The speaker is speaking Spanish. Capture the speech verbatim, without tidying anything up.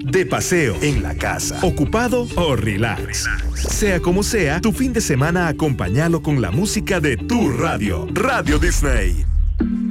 de paseo, en la casa, ocupado o relax. Sea como sea, tu fin de semana acompáñalo con la música de tu radio. Radio Disney.